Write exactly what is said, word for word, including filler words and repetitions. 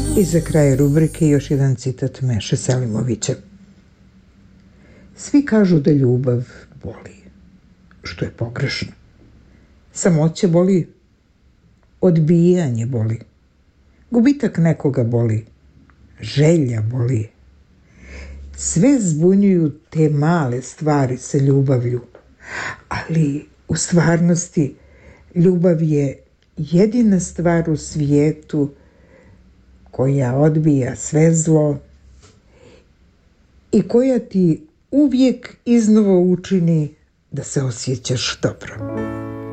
I za kraj rubrike još jedan citat Meše Selimovića. Svi kažu da ljubav boli, što je pogrešno. Samoća boli, odbijanje boli, gubitak nekoga boli, želja boli. Sve zbunjuju te male stvari sa ljubavlju, ali u stvarnosti ljubav je jedina stvar u svijetu koja odbija sve zlo i koja ti uvijek iznova učini da se osjećaš dobro.